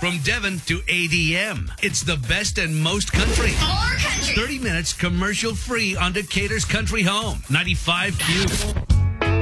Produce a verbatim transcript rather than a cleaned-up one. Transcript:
From Devon to A D M, it's the best and most country. More country. thirty minutes commercial free on Decatur's Country Home. ninety-five Q.